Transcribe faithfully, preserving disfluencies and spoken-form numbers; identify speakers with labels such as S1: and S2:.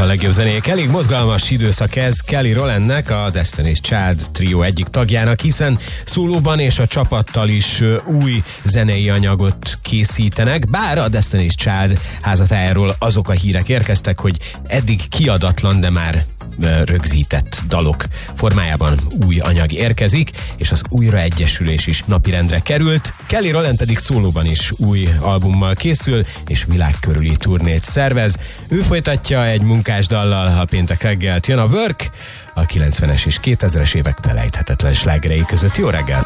S1: a legjobb zenék. Elég mozgalmas időszak ez Kelly Rowlandnek, a Destiny's Child trió egyik tagjának, hiszen szólóban és a csapattal is új zenei anyagot készítenek, bár a Destiny's Child házatájáról azok a hírek érkeztek, hogy eddig kiadatlan, de már rögzített dalok formájában új anyag érkezik, és az újraegyesülés is napirendre került. Kelly Rowland pedig szólóban is új albummal készül, és világkörüli turnét szervez. Ő folytatja egy munkás dallal, a péntek reggelt jön a Work, a kilencvenes és kétezres évek felejthetetlen slágerei között. Jó reggelt!